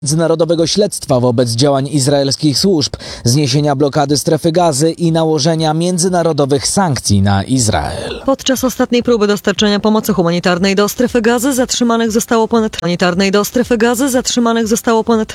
międzynarodowego śledztwa wobec działań izraelskich służb, zniesienia blokady strefy Gazy i nałożenia międzynarodowych sankcji na Izrael. Podczas ostatniej próby dostarczenia pomocy humanitarnej do strefy Gazy zatrzymanych zostało ponad